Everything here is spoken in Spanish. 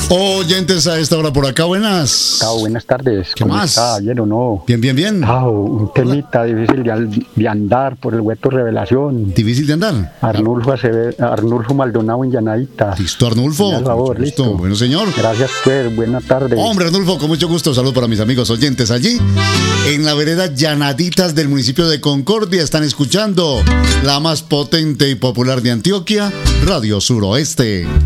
Oyentes a esta hora por acá, buenas. Tao, buenas tardes. ¿Qué más? Está? ¿Bien o no? Bien, bien, bien. Tao, un temita difícil de andar por el Hueto Revelación. Difícil de andar. Arnulfo Maldonado en Llanadita. Listo, Arnulfo. Por favor, listo. Bueno, señor. Gracias, pues. Buenas tardes. Hombre, Arnulfo, con mucho gusto. Saludos para mis amigos oyentes allí. En la vereda Llanaditas del municipio de Concordia están escuchando la más potente y popular de Antioquia, Radio Suroeste.